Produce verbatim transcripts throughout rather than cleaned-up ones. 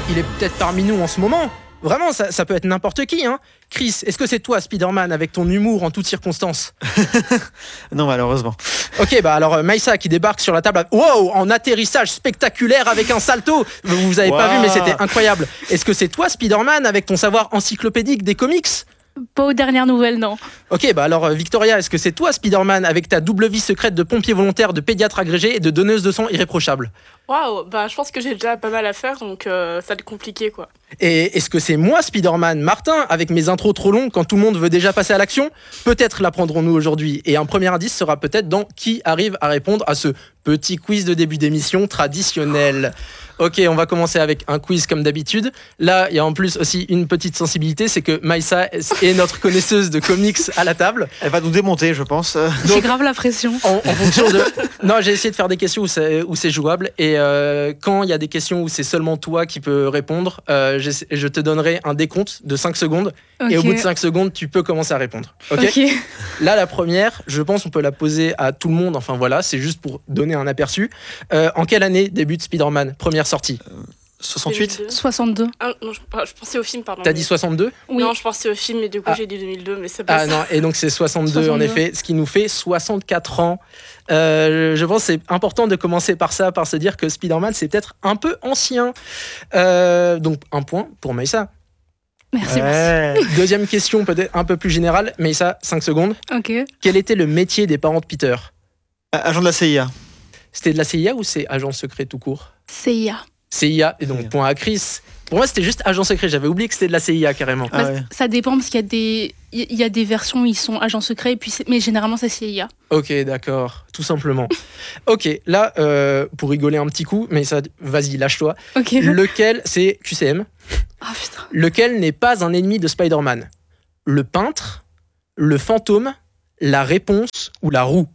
il est peut-être parmi nous en ce moment. Vraiment, ça, ça peut être n'importe qui, hein. Chris, est-ce que c'est toi, Spider-Man, avec ton humour en toutes circonstances? Non, malheureusement. Ok, bah alors Maïssa qui débarque sur la table, wow, en atterrissage spectaculaire avec un salto. Vous, vous avez wow. pas vu, mais c'était incroyable. Est-ce que c'est toi, Spider-Man, avec ton savoir encyclopédique des comics? Pas aux dernières nouvelles, non. Ok, bah alors Victoria, est-ce que c'est toi, Spider-Man, avec ta double vie secrète de pompier volontaire, de pédiatre agrégé et de donneuse de sang irréprochable? Waouh, bah je pense que j'ai déjà pas mal à faire, donc euh, ça va être compliqué, quoi. Et est-ce que c'est moi, Spider-Man, Martin, avec mes intros trop longues quand tout le monde veut déjà passer à l'action? Peut-être l'apprendrons-nous aujourd'hui. Et un premier indice sera peut-être dans qui arrive à répondre à ce petit quiz de début d'émission traditionnel. Ok, on va commencer avec un quiz comme d'habitude. Là, il y a en plus aussi une petite sensibilité, c'est que Maïssa est notre connaisseuse de comics à la table. Elle va nous démonter, je pense. J'ai grave la pression. En, en fonction de... Non, j'ai essayé de faire des questions où c'est, où c'est jouable. Et euh, quand il y a des questions où c'est seulement toi qui peux répondre, euh, je te donnerai un décompte de cinq secondes. Okay. Et au bout de cinq secondes, tu peux commencer à répondre. Ok. Okay. Là, la première, je pense qu'on peut la poser à tout le monde. Enfin voilà, c'est juste pour donner un aperçu. Euh, en quelle année débute Spider-Man? Première sortie. Euh, soixante-huit soixante-deux. Ah, non, je, je pensais au film, pardon. T'as dit soixante-deux? Oui. Non, je pensais au film, mais du coup, ah. j'ai dit deux mille deux, mais c'est pas ah, ça. Non, et donc c'est soixante-deux, soixante-deux en effet, ce qui nous fait soixante-quatre ans. Euh, je pense que c'est important de commencer par ça, par se dire que Spider-Man, c'est peut-être un peu ancien. Euh, donc, un point pour Maïssa. Merci, ouais. merci. Deuxième question, peut-être un peu plus générale. Maïssa, cinq secondes. Ok. Quel était le métier des parents de Peter? Agent de la C I A. C'était de la C I A ou c'est agent secret tout court? C I A. C I A, et donc C I A. Point à Chris. Pour moi, c'était juste agent secret. J'avais oublié que c'était de la C I A carrément. Ah ouais. Ça dépend parce qu'il y a des, il y a des versions où ils sont agents secrets, puis mais généralement c'est C I A. Ok, d'accord, tout simplement. Ok, là, euh, pour rigoler un petit coup, mais ça, vas-y, lâche-toi. Ok. Lequel, c'est Q C M. Oh putain. Lequel n'est pas un ennemi de Spider-Man? Le peintre, le fantôme, la réponse ou la roue?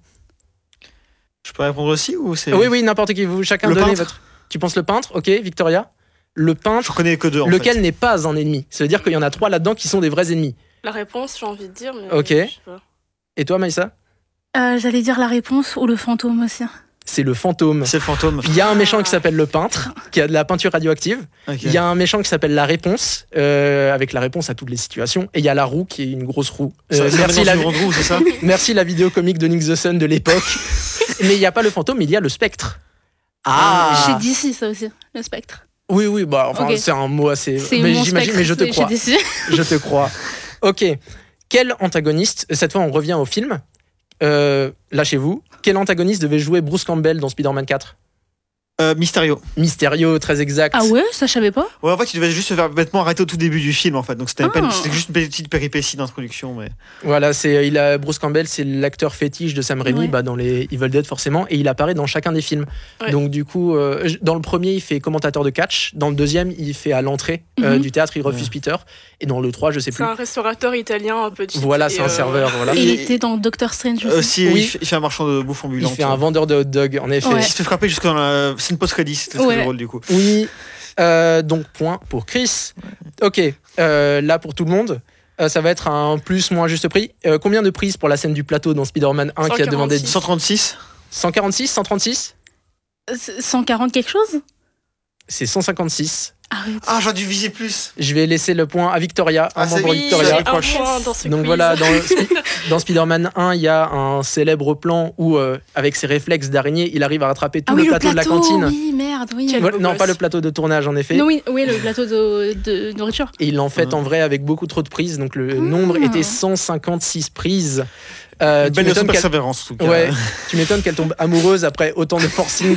Je peux répondre aussi ou c'est... Oui, oui, n'importe qui. Vous, chacun le donnez peintre. votre... Tu penses le peintre? Ok, Victoria. Le peintre. Je connais que deux. En lequel fait. n'est pas un ennemi. Ça veut dire qu'il y en a trois là-dedans qui sont des vrais ennemis. La réponse, j'ai envie de dire, mais ok. Je sais pas. Et toi, Maïssa? euh, J'allais dire la réponse ou le fantôme aussi. C'est le fantôme. C'est le fantôme. Il y a un méchant qui s'appelle le peintre, qui a de la peinture radioactive. Okay. Il y a un méchant qui s'appelle la réponse, euh, avec la réponse à toutes les situations. Et il y a la roue, qui est une grosse roue. Euh, ça, merci, la... roue, c'est ça. Merci la vidéo comique de Nick the Sun de l'époque. Mais il n'y a pas le fantôme, il y a le spectre. Ah. Chez D C, ça aussi, le spectre. Oui, oui, bah, enfin, okay. c'est un mot assez. C'est mais j'imagine, mais je te crois. Je te crois. Ok. Quel antagoniste, cette fois on revient au film, euh, lâchez-vous, quel antagoniste devait jouer Bruce Campbell dans Spider-Man quatre? Euh, Mysterio. Mysterio, très exact. Ah ouais, ça je savais pas. Ouais, en fait, il devait juste se faire bêtement arrêter au tout début du film, en fait. Donc c'était, ah. une, c'était juste une petite péripétie d'introduction. Mais... Voilà, c'est, il a, Bruce Campbell, c'est l'acteur fétiche de Sam Raimi, ouais. bah, dans les Evil Dead forcément, et il apparaît dans chacun des films. Ouais. Donc du coup, euh, dans le premier, il fait commentateur de catch. Dans le deuxième, il fait à l'entrée mm-hmm. euh, du théâtre, il refuse ouais. Peter. Et dans le trois, je sais plus. C'est un restaurateur italien un peu cheap. Voilà, c'est un euh... serveur. Voilà. Et il était dans Doctor Strange aussi. Euh, si, oui. il fait un marchand de bouffe ambulant. Il fait un vendeur de hot dog, en effet. Ouais. Il se fait frapper jusqu'à la scène post-crédit. Ouais. Le rôle, du coup. Oui, euh, donc point pour Chris. Ok, euh, là pour tout le monde, euh, ça va être un plus moins juste prix. Euh, combien de prises pour la scène du plateau dans Spider-Man un qui a demandé cent trente-six cent quarante-six cent trente-six cent quarante quelque chose. C'est cent cinquante-six. Arrête. Ah, j'aurais dû viser plus. Je vais laisser le point à Victoria. Ah, un c'est pour oui, Victoria. Un point dans ce Donc quiz. voilà, dans, dans Spider-Man un, il y a un célèbre plan où, euh, avec ses réflexes d'araignée, il arrive à rattraper tout ah le, oui, plateau le plateau de la cantine. Oui, merde, oui. Ouais, non, pas le plateau de tournage, en effet. Non, oui, oui, le plateau de, de, de nourriture. Et il en fait mmh. en vrai avec beaucoup trop de prises. Donc le mmh. nombre était cent cinquante-six prises. Euh, Une belle leçon de persévérance, en tout cas. Ouais, tu m'étonnes qu'elle tombe amoureuse après autant de forcing.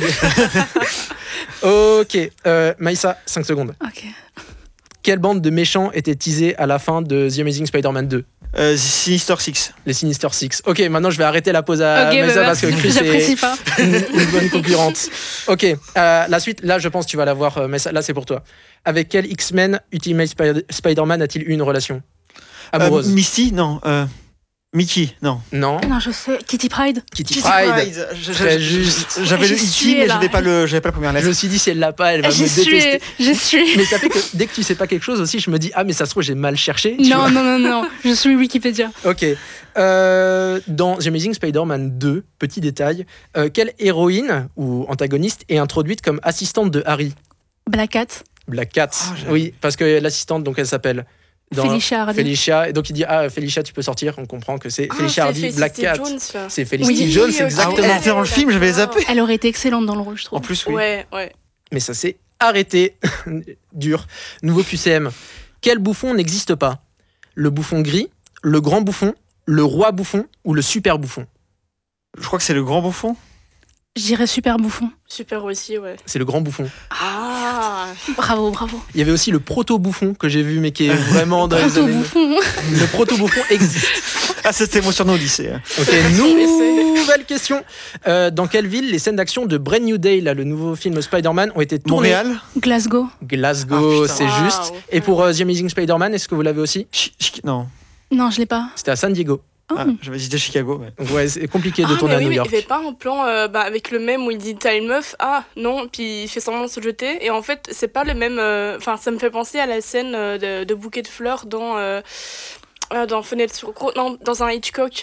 Ok, euh, Maïssa, cinq secondes. Ok. Quelle bande de méchants était teasée à la fin de The Amazing Spider-Man deux? euh, Sinister Six. Les Sinister Six. Ok, maintenant je vais arrêter la pause à okay, Maïssa bah parce que Chris est pas. Une, une bonne concurrente. Ok, euh, la suite, là je pense que tu vas la voir, Maïssa, là c'est pour toi. Avec quel X-Men Ultimate Spider- Spider-Man a-t-il eu une relation amoureuse? euh, Misty, non. Euh... Mickey, non. Non. Non, je sais. Kitty Pryde. Kitty, Kitty Pryde. Pryde. Je, Très je, juste. J'avais J'ai le sué, Icky, mais là. j'avais pas, le, j'avais pas la première lettre. Je me suis dit, si elle l'a pas, elle va j'ai me sué, détester. J'ai sué. Mais ça fait que dès que tu sais pas quelque chose aussi, je me dis, ah, mais ça se trouve, j'ai mal cherché. Tu non, vois. non, non, non. Je suis Wikipédia. Ok. Euh, dans The Amazing Spider-Man deux, petit détail, euh, quelle héroïne ou antagoniste est introduite comme assistante de Harry? Black Cat. Black Cat. Ah, j'ai- Oui, parce que l'assistante, donc elle s'appelle dans- Felicia Hardy. Felicia. Et donc il dit ah Felicia, tu peux sortir. On comprend que c'est Ah, Felicia c'est Hardy, Black Felicity Cat. Jones, là. C'est Felicity Oui, Jones, ok. exactement. Ah, elle était dans le film, j'avais zappé. Elle aurait été excellente dans le rôle, je trouve. En plus, oui. Ouais, ouais. Mais ça s'est arrêté. Dur. Nouveau Q C M. Quel bouffon n'existe pas? Le bouffon gris, le grand bouffon, le roi bouffon ou le super bouffon? Je crois que c'est le grand bouffon. Je dirais super bouffon. Super aussi, ouais. C'est le grand bouffon. Ah Bravo, bravo. Il y avait aussi le proto-bouffon que j'ai vu, mais qui est vraiment dans les Proto années... bouffon. Le proto-bouffon existe. Ah, c'était mon surnom au lycée. hein. Ok, nouvelle question. Euh, dans quelle ville les scènes d'action de Brand New Day, là, le nouveau film Spider-Man, ont été tournées? Montréal. Glasgow. Glasgow, Ah, putain. c'est Wow. juste. Et pour euh, The Amazing Spider-Man, est-ce que vous l'avez aussi? Chi- chi- Non. Non, je l'ai pas. C'était à San Diego. Oh. Ah, j'avais hésité Chicago. Mais... Donc ouais, c'est compliqué de Ah, tourner mais à oui, New mais York. il n'y avait pas un plan euh, bah, avec le même où il dit t'as une meuf, ah non, puis il fait semblant de se jeter. Et en fait, c'est pas le même. Enfin, ça me fait penser à la scène euh, de, de bouquet de fleurs dans, euh, euh, dans Fenêtre sur Gros. Non, dans un Hitchcock.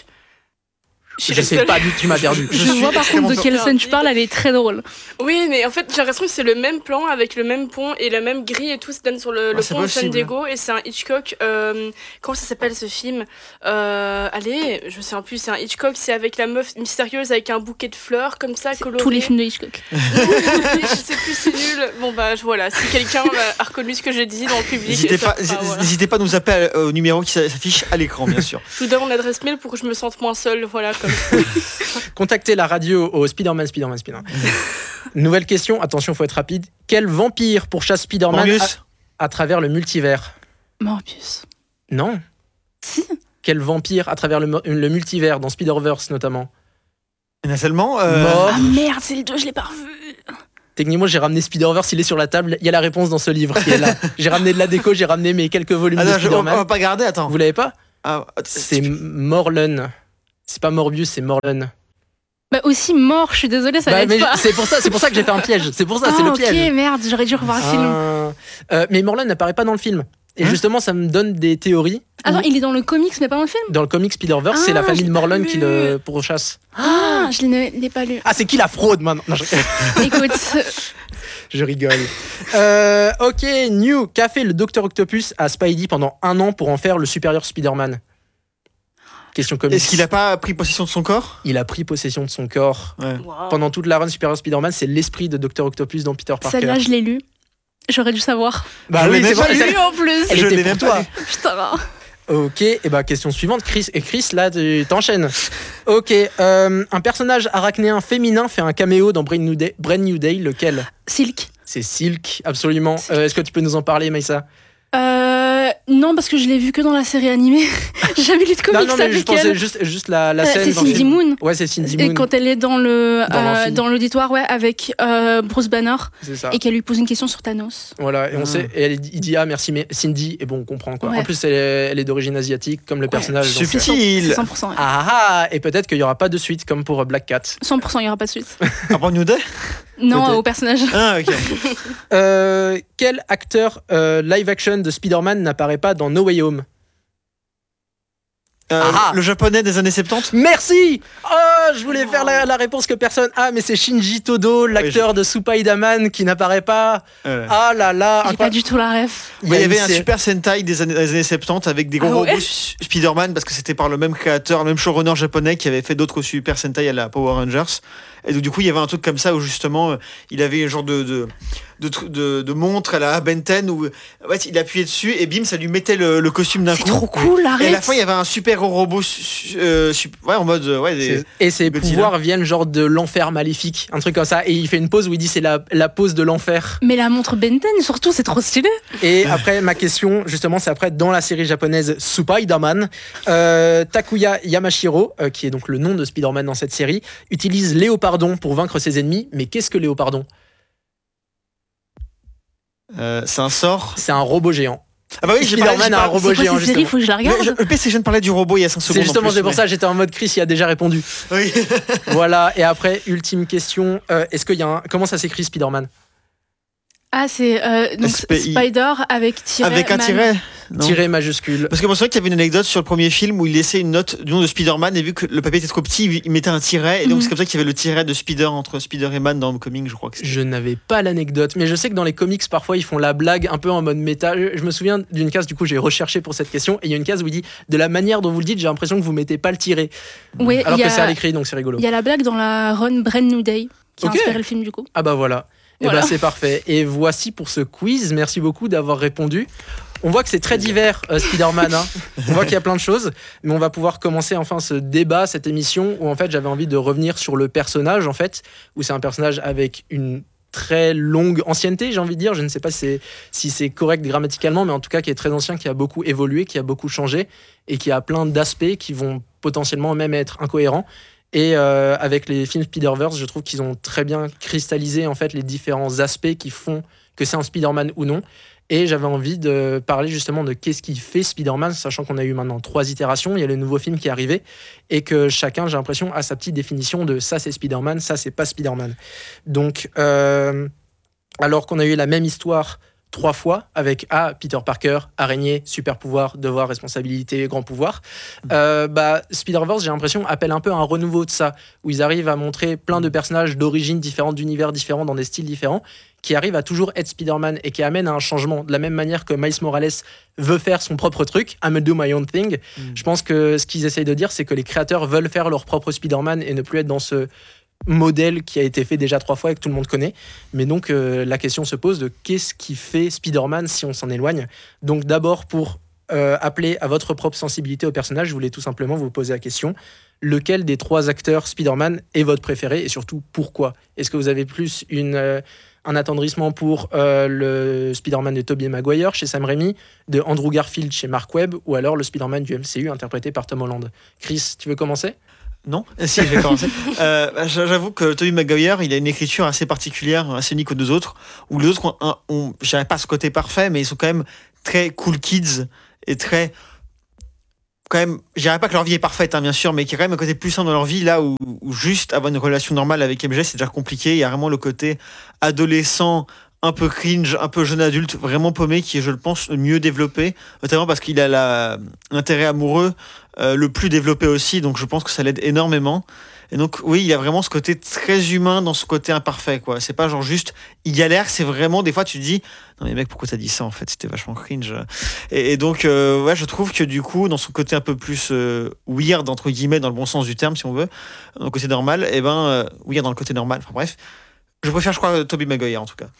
suis Je la sais seule. pas du tout, tu m'as perdu. Je, Je suis vois par contre de extrêmement quelle scène tu parles, elle est très drôle. Oui, mais en fait, j'ai l'impression que c'est le même plan avec le même pont et la même grille et tout se donne sur le, le Ah, c'est pont de San possible. Diego. Et c'est un Hitchcock. Euh, comment ça s'appelle ce film euh, Allez, je sais plus, c'est un Hitchcock, c'est avec la meuf mystérieuse avec un bouquet de fleurs comme ça, coloré. Tous les films de Hitchcock. Non, je sais plus, c'est nul. Bon, bah voilà, si quelqu'un a reconnu ce que j'ai dit dans le public. N'hésitez ça pas, fera, voilà. n'hésitez pas à nous appeler au numéro qui s'affiche à l'écran, bien sûr. Je vous donne mon adresse mail pour que je me sente moins seule. Voilà, comme ça. Contactez la radio au Spider-Man, Spider-Man, Spider-Man. Nouvelle question, attention, faut être rapide. Quel vampire pourchasse Spider-Man Morbius. à, à travers le multivers? Morbius. Non. Si. Quel vampire à travers le, mo- le multivers, dans Spider-Verse notamment? Il y en a tellement. euh, Mort. Ah merde, c'est le deux, je l'ai pas revu. Techniquement, j'ai ramené Spider-Verse, il est sur la table. Il y a la réponse dans ce livre qui est là. J'ai ramené de la déco, j'ai ramené mes quelques volumes Ah de non, je- on, on Spider-Man. va pas garder, attends. Vous l'avez pas? Ah, C'est Morlun. C'est pas Morbius, c'est Morlun. Bah aussi mort, je suis désolée, ça Bah, n'aide mais pas. c'est pour ça, c'est pour ça que j'ai fait un piège. C'est pour ça, Ah c'est le ok, piège. merde, j'aurais dû revoir le film. Ah. Euh, mais Morlun n'apparaît pas dans le film. Et Hein justement, ça me donne des théories. Attends, où, il est dans le comics mais pas dans le film. dans le comic Spider-Verse, Ah, c'est la je famille l'ai de pas Morlun lu. qui le pourchasse. Ah, je l'ai l'ai pas lu. Ah, c'est qui la fraude maintenant? Non, je, Écoute, je rigole. Euh, ok, New. Qu'a fait le Docteur Octopus à Spidey pendant un an pour en faire le supérieur Spider-Man? Question comics. Est-ce qu'il a pas pris possession de son corps? Il a pris possession de son corps. Ouais. Wow. Pendant toute la run supérieur Spider-Man, c'est l'esprit de Docteur Octopus dans Peter Parker. celle-là, je l'ai lu. J'aurais dû savoir. Bah Je oui, l'ai c'est même pour pas ça. lu. Lu en plus. Elle Je était l'ai pour même toi. pas lu. Putain. Ok, et bah question suivante, Chris. Et Chris, là, tu t'enchaînes. Ok, euh, un personnage arachnéen féminin fait un caméo dans Brand New Day. Brand New Day, lequel? Silk. C'est Silk, absolument. Euh, Est-ce que tu peux nous en parler, Maïssa? Euh, non, parce que je l'ai vu que dans la série animée. J'ai jamais lu de Non, comics non, mais je avec pensais elle. juste, juste la, la Euh, scène. c'est dans le Cindy film. Moon. Ouais, c'est Cindy Et Moon. quand elle est dans le Dans euh, l'amphi. dans l'auditoire, ouais, avec euh, Bruce Banner, C'est ça. et qu'elle lui pose une question sur Thanos. Voilà, et on Ah. sait, et elle, il dit ah merci mais Cindy, et bon on comprend quoi. Ouais. En plus elle est, elle est d'origine asiatique comme le personnage. dans- C'est Subtil. cent pour cent. Ouais. Ah ah, et peut-être qu'il y aura pas de suite comme pour Black Cat. cent pour cent, il n'y aura pas de suite. Ah, Brand New Day? Non, Peut-être. au personnage. Ah, ok. Euh, quel acteur euh, live action de Spider-Man n'apparaît pas dans No Way Home? Euh, Ah. Le japonais des années soixante-dix? Merci. Oh, je voulais faire la, la réponse que personne. Ah, mais c'est Shinji Todo, l'acteur de Spider-Man, qui n'apparaît pas. Euh. Ah là là. J'ai pas incroyable. du tout la ref. Il y avait une un série- super Sentai des années, des années soixante-dix avec des gros Ah ouais robots S- Spider-Man parce que c'était par le même créateur, le même showrunner japonais qui avait fait d'autres super Sentai à la Power Rangers. Et donc, du coup, il y avait un truc comme ça où justement, euh, il avait un genre de, de, de, tru- de, de montre à la Ben dix où en fait, il appuyait dessus et bim, ça lui mettait le, le costume d'un C'est coup. trop cool, Et à la arrête. fin, il y avait un super robot su- su- euh, su- ouais, en mode. euh, Ouais, des- C'est- Et ses Godzilla. pouvoirs viennent genre de l'enfer maléfique, un truc comme ça. Et il fait une pause où il dit c'est la, la pause de l'enfer. Mais la montre Ben dix, surtout, c'est trop stylé. Et après, ma question, justement, c'est après dans la série japonaise Spider-Man, euh, Takuya Yamashiro, euh, qui est donc le nom de Spider-Man dans cette série, utilise Léopardon pour vaincre ses ennemis. Mais qu'est-ce que Léopardon? euh, c'est un sort. C'est un robot géant. Ah bah oui, j'ai parlé- Spider-Man j'ai a un parlé- robot C'est quoi géant, cette série? justement. Faut que je la regarde. Le, le P C, je viens de parler du robot il y a cinq secondes. C'est en justement plus, c'est pour mais- ça j'étais en mode Chris, il a déjà répondu. Oui. Voilà, et après, ultime question, euh, est-ce qu'il y a un... Comment ça s'écrit Spider-Man? Ah, c'est euh, donc S P I. Spider avec tiret. Avec un man. tiret. non Tiret majuscule. Parce que moi, c'est vrai qu'il y avait une anecdote sur le premier film où il laissait une note du nom de Spider-Man et vu que le papier était trop petit, il mettait un tiret et donc Mhm. c'est comme ça qu'il y avait le tiret de Spider entre Spider et Man dans Homecoming, je crois que c'est. Je n'avais pas l'anecdote, mais je sais que dans les comics, parfois, ils font la blague un peu en mode méta. Je, je me souviens d'une case, du coup, j'ai recherché pour cette question, et il y a une case où il dit « De la manière dont vous le dites, j'ai l'impression que vous mettez pas le tiret. Ouais, » Alors il y que c'est à a, l'écrit, donc c'est rigolo. il y a la blague dans la run Brand New Day qui Ok. a inspiré le film du coup. Ah bah voilà. Et Voilà. bah c'est parfait. Et voici pour ce quiz. Merci beaucoup d'avoir répondu. On voit que c'est très divers, euh, Spider-Man. Hein. On voit qu'il y a plein de choses, mais on va pouvoir commencer enfin ce débat, cette émission où en fait j'avais envie de revenir sur le personnage en fait, où c'est un personnage avec une très longue ancienneté, j'ai envie de dire. Je ne sais pas si c'est, si c'est correct grammaticalement, mais en tout cas qui est très ancien, qui a beaucoup évolué, qui a beaucoup changé et qui a plein d'aspects qui vont potentiellement même être incohérents. Et euh, avec les films Spider-Verse, je trouve qu'ils ont très bien cristallisé en fait les différents aspects qui font que c'est un Spider-Man ou non. Et j'avais envie de parler justement de qu'est-ce qui fait Spider-Man, sachant qu'on a eu maintenant trois itérations, il y a le nouveau film qui est arrivé, et que chacun, j'ai l'impression, a sa petite définition de ça c'est Spider-Man, ça c'est pas Spider-Man. Donc, euh, alors qu'on a eu la même histoire trois fois avec ah, Peter Parker, araignée, super pouvoir, devoir, responsabilité, grand pouvoir. Euh, bah, Spider-Verse, j'ai l'impression, appelle un peu un renouveau de ça, où ils arrivent à montrer plein de personnages d'origines différentes, d'univers différents, dans des styles différents, qui arrivent à toujours être Spider-Man et qui amènent à un changement. De la même manière que Miles Morales veut faire son propre truc, I'm gonna do my own thing. Mm. Je pense que ce qu'ils essayent de dire, c'est que les créateurs veulent faire leur propre Spider-Man et ne plus être dans ce modèle qui a été fait déjà trois fois et que tout le monde connaît. Mais donc, euh, la question se pose de qu'est-ce qui fait Spider-Man si on s'en éloigne. Donc, d'abord, pour euh, appeler à votre propre sensibilité au personnage, je voulais tout simplement vous poser la question. Lequel des trois acteurs Spider-Man est votre préféré et surtout pourquoi ? Est-ce que vous avez plus une, euh, un attendrissement pour euh, le Spider-Man de Tobey Maguire chez Sam Raimi, de Andrew Garfield chez Mark Webb ou alors le Spider-Man du M C U interprété par Tom Holland ? Chris, tu veux commencer ? Non, si je vais commencer. euh, j'avoue que Tobey Maguire, il a une écriture assez particulière, assez unique aux deux autres. Où les autres ont, un, ont je dirais pas ce côté parfait, mais ils sont quand même très cool kids et très quand même. Je dirais pas que leur vie est parfaite, hein, bien sûr, mais qu'il y a quand même un côté plus sain dans leur vie là où, où juste avoir une relation normale avec M J c'est déjà compliqué. Il y a vraiment le côté adolescent, un peu cringe, un peu jeune adulte, vraiment paumé, qui est, je le pense, le mieux développé, notamment parce qu'il a la, l'intérêt amoureux euh, le plus développé aussi, donc je pense que ça l'aide énormément. Et donc, oui, il y a vraiment ce côté très humain dans ce côté imparfait, quoi. C'est pas genre juste, il galère, c'est vraiment, des fois, tu te dis, non mais mec, pourquoi t'as dit ça, en fait, c'était vachement cringe. Et, et donc, euh, ouais, je trouve que du coup, dans son côté un peu plus euh, weird, entre guillemets, dans le bon sens du terme, si on veut, dans le côté normal, et eh ben, euh, weird dans le côté normal, enfin bref, je préfère, je crois, Tobey Maguire, en tout cas.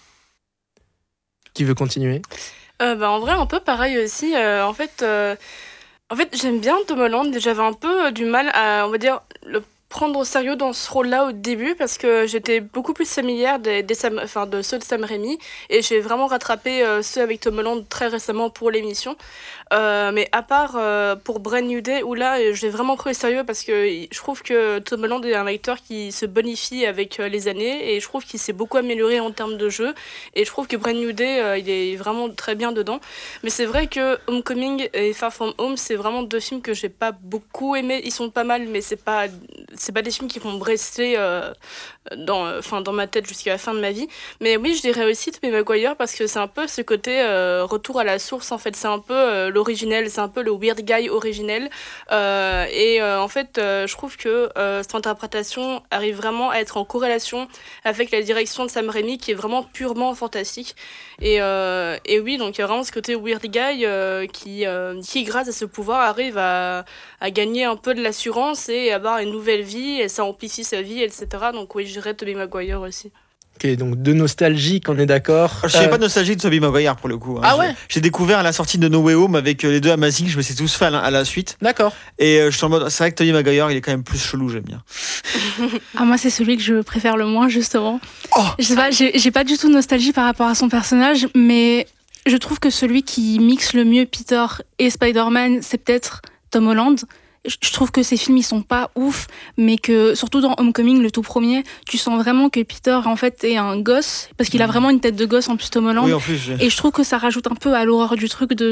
Qui veut continuer ? Euh, bah, en vrai, un peu pareil aussi. Euh, en fait, euh, en fait, j'aime bien Tom Holland. J'avais un peu du mal à, on va dire, le prendre au sérieux dans ce rôle-là au début parce que j'étais beaucoup plus familière des, des Sam, enfin, de ceux de Sam Raimi et j'ai vraiment rattrapé euh, ceux avec Tom Holland très récemment pour l'émission. Euh, mais à part euh, pour Brand New Day, où là, je l'ai vraiment pris au sérieux parce que je trouve que Tom Holland est un acteur qui se bonifie avec euh, les années et je trouve qu'il s'est beaucoup amélioré en termes de jeu et je trouve que Brand New Day, euh, il est vraiment très bien dedans. Mais c'est vrai que Homecoming et Far From Home, c'est vraiment deux films que j'ai pas beaucoup aimés. Ils sont pas mal, mais c'est pas, c'est pas des films qui vont rester euh, dans, euh, dans ma tête jusqu'à la fin de ma vie. Mais oui, je dirais aussi Tobey Maguire parce que c'est un peu ce côté euh, retour à la source, en fait. C'est un peu euh, l'originel, c'est un peu le weird guy originel. Euh, et euh, en fait, euh, je trouve que euh, cette interprétation arrive vraiment à être en corrélation avec la direction de Sam Raimi qui est vraiment purement fantastique. Et, euh, et oui, donc il y a vraiment ce côté weird guy euh, qui, euh, qui, grâce à ce pouvoir, arrive à, à gagner un peu de l'assurance et avoir une nouvelle vie et ça amplifie sa vie, et cetera. Donc oui, je dirais Tobey Maguire aussi. Ok, donc de nostalgie, qu'on est d'accord. Je savais euh... pas de nostalgie de Tobey Maguire pour le coup. Hein. Ah ouais. J'ai, j'ai découvert à la sortie de No Way Home avec les deux Amazing, je me suis tous fait à la, à la suite. D'accord. Et euh, je suis en mode, c'est vrai que Tobey Maguire, il est quand même plus chelou, j'aime bien. Ah moi c'est celui que je préfère le moins justement. Oh je sais pas, j'ai, j'ai pas du tout de nostalgie par rapport à son personnage, mais je trouve que celui qui mixe le mieux Peter et Spider-Man, c'est peut-être Tom Holland. Je trouve que ces films ils sont pas ouf, mais que surtout dans Homecoming, le tout premier, tu sens vraiment que Peter en fait est un gosse parce qu'il a vraiment une tête de gosse en plus Tom Holland. Oui, en plus. Et je trouve que ça rajoute un peu à l'horreur du truc de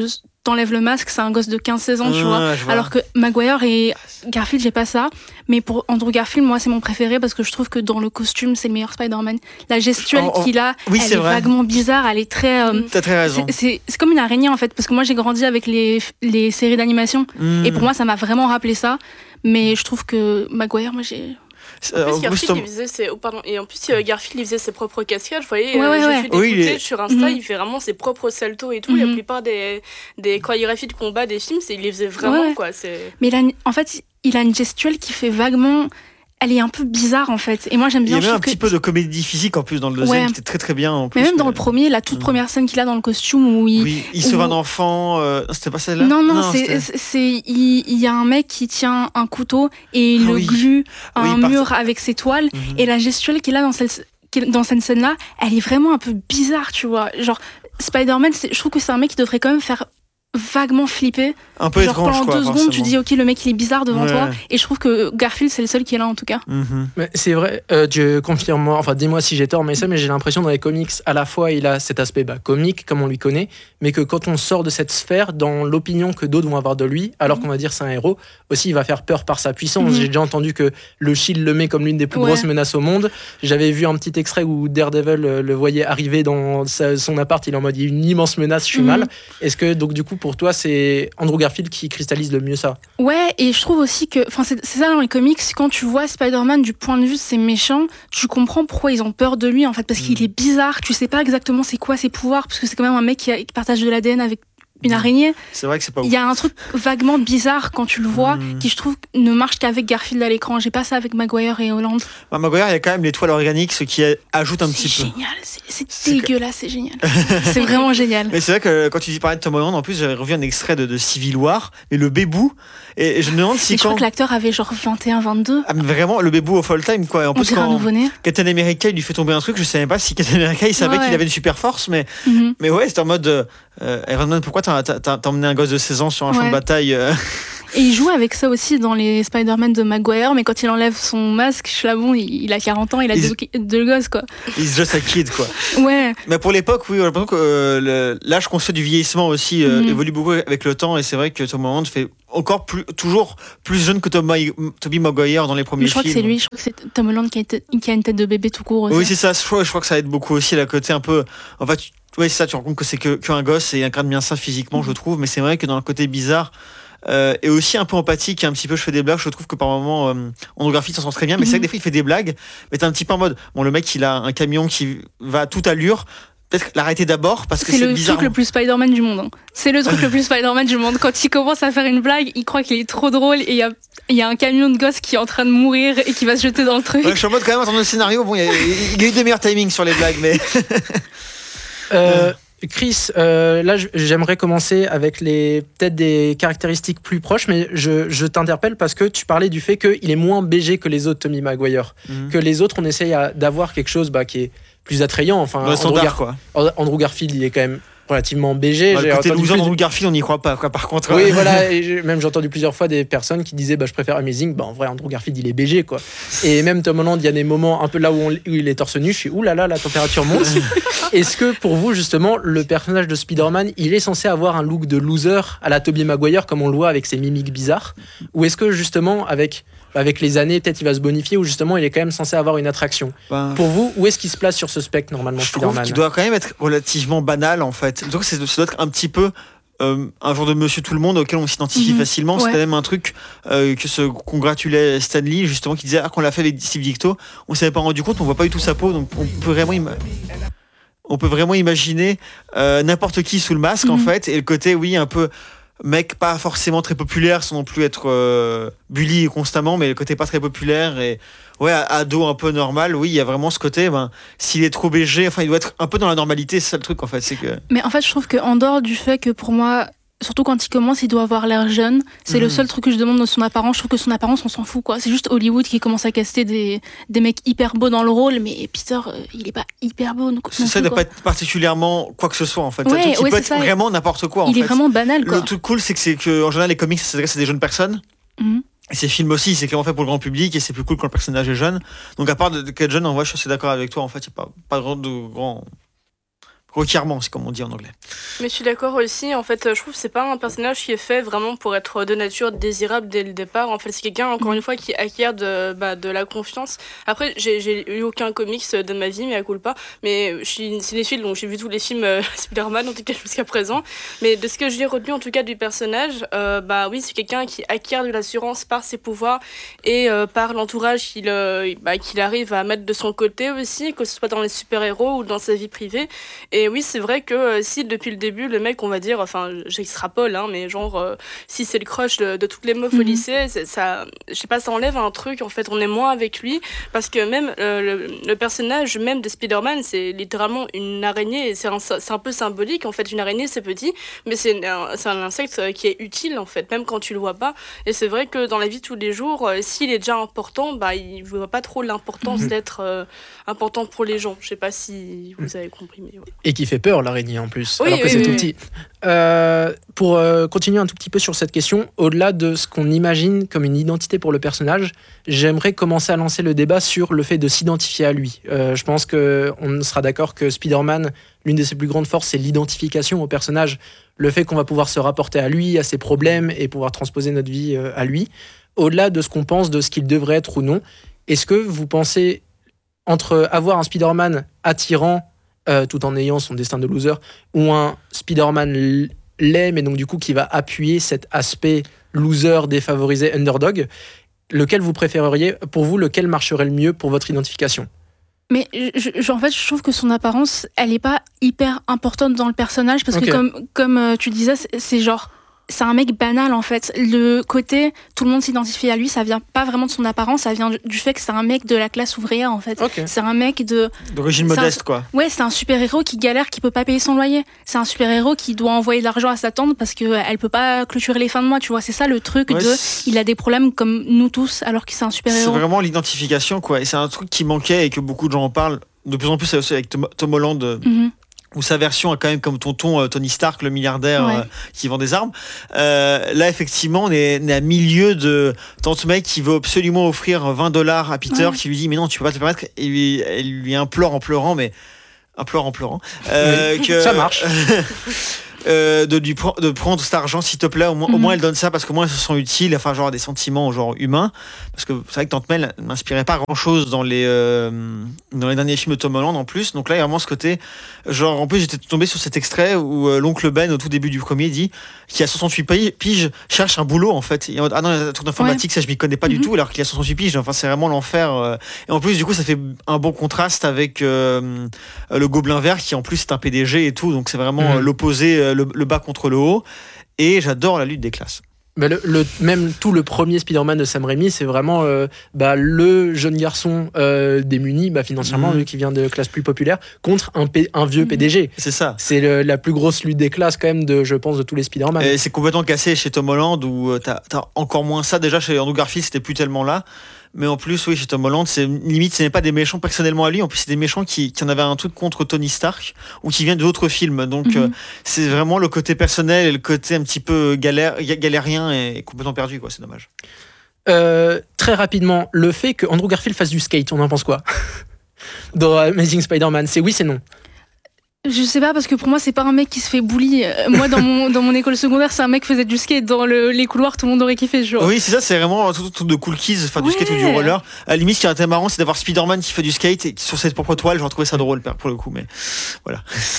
t'enlèves le masque, c'est un gosse de quinze seize ans, tu Ah, vois. je vois. Alors que Maguire et Garfield, j'ai pas ça. Mais pour Andrew Garfield, moi, c'est mon préféré parce que je trouve que dans le costume, c'est le meilleur Spider-Man. La gestuelle Oh, oh, qu'il a, oui, elle c'est est vrai. vaguement bizarre, elle est très. euh, T'as très raison. c'est, c'est, c'est comme une araignée en fait, parce que moi j'ai grandi avec les, les séries d'animation Mm. et pour moi ça m'a vraiment rappelé ça. Mais je trouve que Maguire, moi j'ai. Euh, En plus, en plus, Garfield, Tom- il faisait ses... oh, pardon. Et en plus, euh, Garfield, il faisait ses propres cascades. Vous voyez, Ouais, euh, ouais, j'ai ouais. vu des Oui, il est- footage sur Insta, Mhm. il fait vraiment ses propres saltos et tout. La Mhm. plupart des, des chorégraphies de combat des films, c'est... il les faisait vraiment, Ouais, ouais. quoi. C'est... Mais il a une- en fait, il a une gestuelle qui fait vaguement. Elle est un peu bizarre en fait. Et moi j'aime il y bien. avait je un trouve petit que... peu de comédie physique en plus dans le deuxième, Ouais. qui était très très bien en plus. Mais même dans le premier, la toute Mhm. première scène qu'il a dans le costume où il. Oui, il sauve où- un enfant. euh, C'était pas celle-là Non, non, c'est, c'était- c'est, c'est- il, il y a un mec qui tient un couteau et il Ah le oui. glue à Oui, un par- mur avec ses toiles. Mhm. Et la gestuelle qu'il a dans cette, qu'il- dans cette scène-là, elle est vraiment un peu bizarre, tu vois. Genre, Spider-Man, c'est- je trouve que c'est un mec qui devrait quand même faire vaguement flipper. Un peu Genre, étrange pendant quoi. deux secondes, tu forcément. dis, ok, le mec, il est bizarre devant Ouais. toi. Et je trouve que Garfield, c'est le seul qui est là, en tout cas. Mhm. Mais c'est vrai, euh, tu confirmes, enfin dis-moi si j'ai tort, mais ça, mais j'ai l'impression dans les comics, à la fois il a cet aspect bah, comique, comme on lui connaît, mais que quand on sort de cette sphère, dans l'opinion que d'autres vont avoir de lui, alors qu'on va dire c'est un héros, aussi il va faire peur par sa puissance. Mhm. J'ai déjà entendu que le Shield le met comme l'une des plus Ouais. grosses menaces au monde. J'avais vu un petit extrait où Daredevil euh, le voyait arriver dans sa- son appart, il est en mode il y a une immense menace, je suis Mhm. mal. Est-ce que donc du coup pour toi c'est Andrew Garfield qui cristallise le mieux ça? Ouais, et je trouve aussi que, enfin, c'est, c'est ça dans les comics, quand tu vois Spider-Man du point de vue de ces méchants, tu comprends pourquoi ils ont peur de lui, en fait, parce qu'il est bizarre, tu sais pas exactement c'est quoi ses pouvoirs, parce que c'est quand même un mec qui, a- qui partage de l'A D N avec une araignée. C'est vrai que c'est pas ouf. Il y a un truc vaguement bizarre quand tu le vois, Mm. qui je trouve ne marche qu'avec Garfield à l'écran. J'ai pas ça avec Maguire et Holland. Bah, Maguire, il y a quand même l'étoile organique, ce qui ajoute un C'est petit peu. génial, c'est, c'est C'est que- dégueulasse, c'est génial. C'est vraiment génial. Mais c'est vrai que quand tu dis parlais de Tom Holland, en plus j'avais revu un extrait de, de Civil War, et le bébou, et je me demande si Et je crois quand. que l'acteur avait genre vingt et un, vingt-deux. Ah, mais vraiment, le bébou au full time, quoi. Et en On plus, dirait un quand nouveau-né. Captain America, il lui fait tomber un truc, je savais pas si Captain America, il savait Ouais, qu'il ouais. avait une super force, mais, Mhm. mais ouais, c'était en mode euh, euh, Iron Man, pourquoi t'as, t'as, t'as emmené un gosse de seize ans sur un champ Ouais. de bataille euh, Et il joue avec ça aussi dans les Spider-Man de Maguire, mais quand il enlève son masque, je suis là, bon, il, il a quarante ans, il a Il- deux, deux gosses, quoi. He's just a kid, quoi. Ouais, Mais pour l'époque, oui, j'ai l'impression que euh, le- l'âge qu'on se fait du vieillissement aussi euh, Mhm. évolue beaucoup avec le temps, et c'est vrai que Tom Holland fait encore plus, toujours plus jeune que Tom, Tobey Maguire dans les premiers mais je crois que films. c'est lui, je crois que c'est Tom Holland qui a, été- qui a une tête de bébé tout court aussi. Oui, c'est ça. Je crois, je crois que ça aide beaucoup aussi la côté un peu. En fait, tu- ouais, c'est ça. Tu te rends compte que c'est que qu'un gosse et il incarne bien ça physiquement, je trouve. Mais c'est vrai que dans le côté bizarre euh, et aussi un peu empathique, et un petit peu, je fais des blagues. Je trouve que par moment, euh, Andrew Garfield s'en sort très bien. Mais c'est vrai que des fois, il fait des blagues. Mais t'es un petit peu en mode. Bon, le mec, il a un camion qui va à toute allure. Peut-être l'arrêter d'abord parce que c'est c'est, le bizarre. truc le plus Spider-Man du monde. hein. C'est le truc le plus Spider-Man du monde. Quand il commence à faire une blague, il croit qu'il est trop drôle et il y a, il y a un camion de gosse qui est en train de mourir et qui va se jeter dans le truc. Ouais, je suis en mode quand même attendre le scénario. Bon, il y, a, il y a eu des meilleurs timings sur les blagues, mais. Euh, Chris, euh, là je- j'aimerais commencer avec les peut-être des caractéristiques plus proches, mais je, je t'interpelle parce que tu parlais du fait qu'il est moins B G que les autres Tobey Maguire. Mhm. Que les autres, on essaye à- d'avoir quelque chose bah, qui est plus attrayant. Enfin, Le Andrew, standard, Gar- quoi. Andrew Garfield, il est quand même relativement B G. Ouais, J'ai le côté entendu loser plus de- d'Andrew Garfield, on n'y croit pas, quoi. Par contre. Oui, euh, voilà. Et j'ai- même j'ai entendu plusieurs fois des personnes qui disaient bah, je préfère Amazing. Bah, en vrai, Andrew Garfield, il est B G, quoi. Et même Tom Holland, il y a des moments un peu là où, on- où il est torse nu. Je suis ouh là là, la température monte. Est-ce que pour vous, justement, le personnage de Spider-Man, il est censé avoir un look de loser à la Tobey Maguire, comme on le voit avec ses mimiques bizarres? Ou est-ce que justement, avec, avec les années, peut-être il va se bonifier, ou justement, il est quand même censé avoir une attraction? ben, Pour vous, où est-ce qu'il se place sur ce spectre, normalement, je trouve Spider-Man? qu'il doit quand même être relativement banal en fait. Donc c'est- ça doit être un petit peu euh, un genre de monsieur tout le monde auquel on s'identifie Mhm. facilement. Ouais. C'était même un truc euh, que se congratulait Stanley justement qui disait ah qu'on l'a fait avec Steve Ditko, on s'avait pas rendu compte, on voit pas du tout sa peau, donc on peut vraiment ima- on peut vraiment imaginer euh, n'importe qui sous le masque en Mhm. fait, et le côté oui un peu mec pas forcément très populaire sans non plus être euh, bully constamment, mais le côté pas très populaire et ouais ado un peu normal. Oui, il y a vraiment ce côté ben s'il est trop B G, enfin il doit être un peu dans la normalité, c'est ça le truc en fait, c'est que Mais en fait, je trouve qu'en dehors du fait que pour moi, surtout quand il commence, il doit avoir l'air jeune. C'est le Mhm. seul truc que je demande de son apparence. Je trouve que son apparence, on s'en fout, quoi. C'est juste Hollywood qui commence à caster des, des mecs hyper beaux dans le rôle, mais Peter, euh, il est pas hyper beau. non- c'est non ça plus, de quoi. pas être particulièrement quoi que ce soit en fait. Ouais, Un truc qui ouais, peut c'est être ça. vraiment n'importe quoi en Il est fait. vraiment banal, quoi. Le truc cool c'est que c'est que en général les comics ça s'adresse à des jeunes personnes. Mhm. Et ces films aussi, c'est clairement fait pour le grand public et c'est plus cool quand le personnage est jeune. Donc à part de, de qu'être jeune, en vrai, je suis assez d'accord avec toi. En fait, il n'y a pas, pas grand- de grand, requirement, c'est comme on dit en anglais. Mais je suis d'accord aussi, en fait, je trouve que c'est pas un personnage qui est fait vraiment pour être de nature désirable dès le départ. En fait, c'est quelqu'un, encore une fois, qui acquiert de, bah, de la confiance. Après, j'ai, j'ai eu aucun comics de ma vie, mais à culpa. Mais je suis une cinéphile, donc j'ai vu tous les films euh, Spider-Man, en tout cas jusqu'à présent. Mais de ce que j'ai retenu, en tout cas, du personnage, euh, bah oui, c'est quelqu'un qui acquiert de l'assurance par ses pouvoirs et euh, par l'entourage qu'il, euh, bah, qu'il arrive à mettre de son côté aussi, que ce soit dans les super-héros ou dans sa vie privée. Et Et oui, c'est vrai que euh, si depuis le début, le mec, on va dire, enfin, j'extrapole, hein, mais genre, euh, si c'est le crush de, de toutes les meufs mm-hmm. au lycée, c'est, ça, je sais pas, ça enlève un truc, en fait, on est moins avec lui, parce que même euh, le, le personnage même de Spider-Man, c'est littéralement une araignée, et c'est un, c'est un peu symbolique, en fait, une araignée, c'est petit, mais c'est un, c'est un insecte qui est utile, en fait, même quand tu le vois pas, et c'est vrai que dans la vie de tous les jours, euh, s'il est déjà important, bah, il voit pas trop l'importance mm-hmm. d'être euh, important pour les gens. Je sais pas si vous avez compris, mais ouais. Et qui fait peur, l'araignée en plus, oui, alors que oui, c'est oui, tout oui. petit. Euh, pour euh, continuer un tout petit peu sur cette question, au-delà de ce qu'on imagine comme une identité pour le personnage, j'aimerais commencer à lancer le débat sur le fait de s'identifier à lui. Euh, je pense qu'on sera d'accord que Spider-Man, l'une de ses plus grandes forces, c'est l'identification au personnage. Le fait qu'on va pouvoir se rapporter à lui, à ses problèmes, et pouvoir transposer notre vie euh, à lui. Au-delà de ce qu'on pense de ce qu'il devrait être ou non, est-ce que vous pensez, entre avoir un Spider-Man attirant, Euh, tout en ayant son destin de loser, ou un Spider-Man laid, mais donc du coup qui va appuyer cet aspect loser, défavorisé, underdog, lequel vous préféreriez? Pour vous, lequel marcherait le mieux pour votre identification? Mais je, je, en fait, je trouve que son apparence, elle est pas hyper importante dans le personnage, parce okay. que comme, comme euh, tu disais, c'est, c'est genre... c'est un mec banal en fait. Le côté tout le monde s'identifie à lui, ça vient pas vraiment de son apparence, ça vient du fait que c'est un mec de la classe ouvrière en fait. Okay. C'est un mec de d'origine modeste un... quoi. Ouais, c'est un super-héros qui galère, qui peut pas payer son loyer. C'est un super-héros qui doit envoyer de l'argent à sa tante parce que elle peut pas clôturer les fins de mois, tu vois. C'est ça le truc ouais, de c'est... il a des problèmes comme nous tous alors que c'est un super-héros. C'est vraiment l'identification quoi, et c'est un truc qui manquait et que beaucoup de gens en parlent de plus en plus aussi avec Tom, Tom Holland. Mm-hmm. Où sa version a quand même comme tonton euh, Tony Stark, le milliardaire ouais. euh, qui vend des armes. Euh, là, effectivement, on est, on est à milieu de Tante May qui veut absolument offrir vingt dollars à Peter, ouais. qui lui dit « Mais non, tu peux pas te le permettre. » Et lui, elle lui implore en pleurant, mais... Implore en pleurant. Euh, oui. que, ça marche. Euh, de, lui pre- de prendre cet argent s'il te plaît, au moins, mm-hmm. au moins elle donne ça parce qu'au moins elles se sont utiles, enfin genre des sentiments genre humains, parce que c'est vrai que Tante May ne m'inspirait pas grand chose dans les euh, dans les derniers films de Tom Holland en plus, donc là il y a vraiment ce côté genre, en plus j'étais tombé sur cet extrait où euh, l'oncle Ben au tout début du premier dit qui a soixante-huit piges cherche un boulot en fait, et, ah non un truc d'informatique ouais. ça je m'y connais pas mm-hmm. du tout, alors qu'il a soixante-huit piges, enfin c'est vraiment l'enfer euh, et en plus du coup ça fait un bon contraste avec euh, le Gobelin Vert qui en plus est un P D G et tout, donc c'est vraiment mm-hmm. l'opposé, euh, le, le bas contre le haut, et j'adore la lutte des classes. Mais le, le, même tout le premier Spider-Man de Sam Raimi, c'est vraiment euh, bah, le jeune garçon euh, démuni bah, financièrement, mmh. lui qui vient de classe plus populaire, contre un, P, un vieux mmh. P D G. C'est ça. C'est le, la plus grosse lutte des classes quand même, de, je pense, de tous les Spider-Man. Et c'est complètement cassé chez Tom Holland, où euh, t'as, t'as encore moins ça. Déjà chez Andrew Garfield, c'était plus tellement là. Mais en plus, oui, chez Tom Holland, c'est limite, ce n'est pas des méchants personnellement à lui. En plus, c'est des méchants qui, qui en avaient un truc contre Tony Stark ou qui viennent d'autres films. Donc, mm-hmm. euh, c'est vraiment le côté personnel et le côté un petit peu galère, galérien et complètement perdu, quoi. C'est dommage. Euh, très rapidement, le fait que Andrew Garfield fasse du skate, on en pense quoi dans Amazing Spider-Man? C'est oui, c'est non? Je sais pas, parce que pour moi, c'est pas un mec qui se fait bully. Moi, dans mon, dans mon école secondaire, c'est un mec qui faisait du skate. Dans le, les couloirs, tout le monde aurait kiffé, genre. Oui, c'est ça, c'est vraiment un truc de cool kids, faire ouais. du skate ou du roller. À la limite, ce qui était marrant, c'est d'avoir Spider-Man qui fait du skate et sur cette propre toile. J'aurais trouvé ça drôle, pour le coup, mais voilà.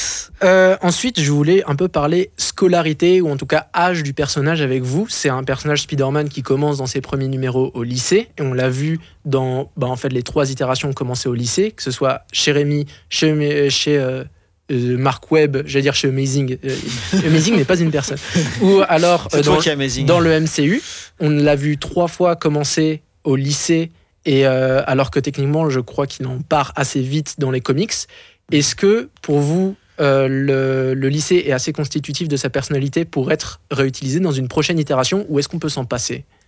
Euh, ensuite, je voulais un peu parler scolarité, ou en tout cas âge du personnage avec vous. C'est un personnage Spider-Man qui commence dans ses premiers numéros au lycée, et on l'a vu dans, bah, en fait, les trois itérations commencées au lycée, que ce soit chez Raimi, chez, chez euh, Euh, Mark Webb, j'allais dire chez Amazing. Euh, Amazing n'est pas une personne. Ou alors euh, dans, dans le M C U, on l'a vu trois fois commencer au lycée, et euh, alors que techniquement, je crois qu'il en part assez vite dans les comics. Est-ce que pour vous, euh, le, le lycée est assez constitutif de sa personnalité pour être réutilisé dans une prochaine itération, ou est-ce qu'on peut s'en passer?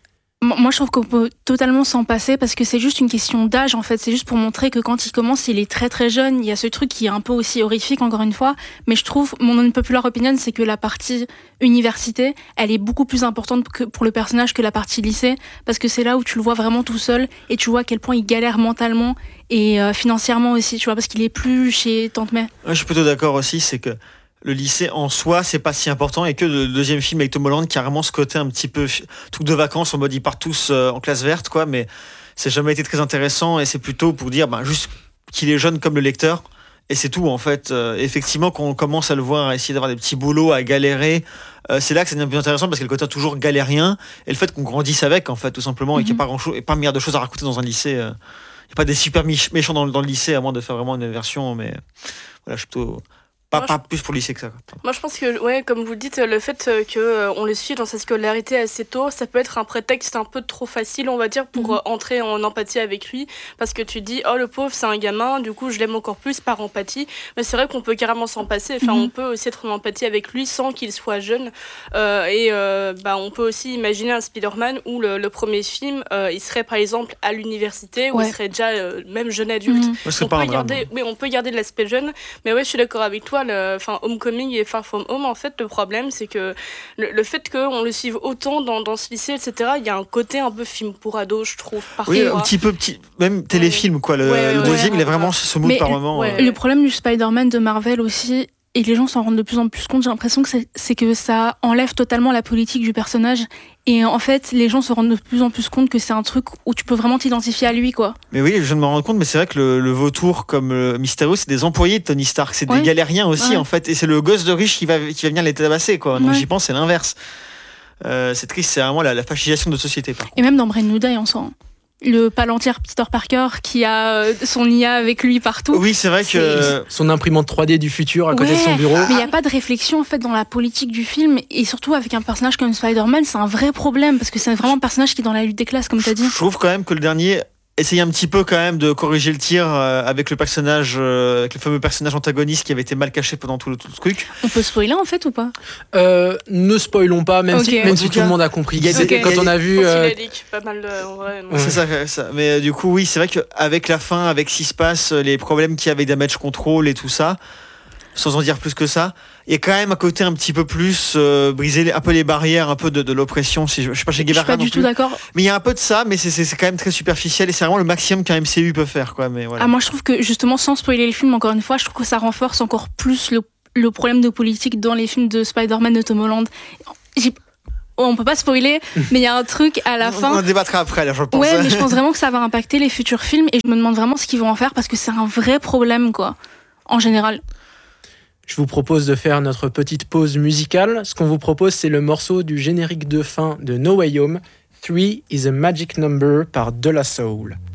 Moi, je trouve qu'on peut totalement s'en passer parce que c'est juste une question d'âge, en fait. C'est juste pour montrer que quand il commence, il est très très jeune. Il y a ce truc qui est un peu aussi horrifique, encore une fois. Mais je trouve, mon unpopular opinion, c'est que la partie université, elle est beaucoup plus importante que pour le personnage que la partie lycée, parce que c'est là où tu le vois vraiment tout seul et tu vois à quel point il galère mentalement et euh, financièrement aussi, tu vois, parce qu'il est plus chez Tante May. Ouais, je suis plutôt d'accord aussi, c'est que le lycée en soi, c'est pas si important, et que le deuxième film avec Tom Holland, carrément ce côté un petit peu truc de vacances, en mode ils partent tous euh, en classe verte, quoi, mais c'est jamais été très intéressant, et c'est plutôt pour dire bah, juste qu'il est jeune comme le lecteur, et c'est tout en fait. Euh, effectivement, quand on commence à le voir, à essayer d'avoir des petits boulots, à galérer, euh, c'est là que ça devient plus intéressant, parce que le côté toujours galérien, et le fait qu'on grandisse avec, en fait, tout simplement, mm-hmm. et qu'il n'y a pas grand chose, et pas milliard de choses à raconter dans un lycée. Il euh, n'y a pas des super méchants dans, dans le lycée, à moins de faire vraiment une version, mais voilà, je suis plutôt. Pas, Moi, pas plus pour le lycée que ça. Quoi. Moi, je pense que, ouais, comme vous dites, le fait qu'on euh, le suit dans sa scolarité assez tôt, ça peut être un prétexte un peu trop facile, on va dire, pour mm-hmm. euh, entrer en empathie avec lui. Parce que tu dis, oh, le pauvre, c'est un gamin, du coup, je l'aime encore plus par empathie. Mais c'est vrai qu'on peut carrément s'en passer. Enfin, mm-hmm. on peut aussi être en empathie avec lui sans qu'il soit jeune. Euh, et euh, bah, on peut aussi imaginer un Spider-Man où le, le premier film, euh, il serait par exemple à l'université, où ouais. il serait déjà euh, même jeune adulte. Mm-hmm. On, pas peut garder, oui, on peut garder de l'aspect jeune. Mais ouais, je suis d'accord avec toi. Enfin, Homecoming et Far From Home, en fait, le problème, c'est que le, le fait qu'on le suive autant dans, dans ce lycée, et cetera, il y a un côté un peu film pour ados, je trouve. Oui, un petit peu, petit, même téléfilm, quoi. Le, ouais, le ouais, deuxième, ouais, il a vraiment ce mood par moment. Ouais. Euh... Le problème du Spider-Man de Marvel aussi, et les gens s'en rendent de plus en plus compte, j'ai l'impression que c'est, c'est que ça enlève totalement la politique du personnage. Et en fait, les gens se rendent de plus en plus compte que c'est un truc où tu peux vraiment t'identifier à lui, quoi. Mais oui, je viens de me rendre compte, mais c'est vrai que le, le vautour comme le Mysterio, c'est des employés de Tony Stark, c'est ouais. des galériens aussi, ouais. en fait, et c'est le gosse de riche qui va, qui va venir les tabasser, quoi. Donc ouais. j'y pense, c'est l'inverse. Euh, c'est triste, c'est vraiment la, la fascisation de notre société. Par contre. Et même dans Brand New Day, on sent le palantir Peter Parker qui a son I A avec lui partout. Oui, c'est vrai que c'est... son imprimante trois D du futur à côté ouais, de son bureau. Mais il n'y a pas de réflexion en fait dans la politique du film, et surtout avec un personnage comme Spider-Man, c'est un vrai problème parce que c'est vraiment un personnage qui est dans la lutte des classes, comme tu as dit. Je trouve quand même que le dernier essaye un petit peu quand même de corriger le tir euh, avec le personnage, euh, avec le fameux personnage antagoniste qui avait été mal caché pendant tout le, tout le truc. On peut spoiler en fait ou pas? euh, Ne spoilons pas, même okay. si, même si tout le monde a compris. Il y a okay. Quand on a vu, euh... pas mal de... ouais, ouais. c'est ça, ça. Mais euh, du coup, oui, c'est vrai qu'avec la fin, avec ce qui se passe, les problèmes qu'il y a avec Damage Control et tout ça, sans en dire plus que ça, il y a quand même un côté un petit peu plus euh, briser un peu les barrières, un peu de, de l'oppression. Si je, je sais pas chez Guevara. Je suis pas du tout d'accord. Mais il y a un peu de ça, mais c'est, c'est, c'est quand même très superficiel et c'est vraiment le maximum qu'un M C U peut faire, quoi. Mais voilà. Ah, moi, je trouve que justement, sans spoiler le film, encore une fois, je trouve que ça renforce encore plus le, le problème de politique dans les films de Spider-Man de Tom Holland. J'ai... Oh, on peut pas spoiler, mais il y a un truc à la fin. On en débattra après, là, je pense. Ouais, mais je pense vraiment que ça va impacter les futurs films et je me demande vraiment ce qu'ils vont en faire parce que c'est un vrai problème, quoi, en général. Je vous propose de faire notre petite pause musicale. Ce qu'on vous propose, c'est le morceau du générique de fin de No Way Home, Three is a Magic Number par De La Soul.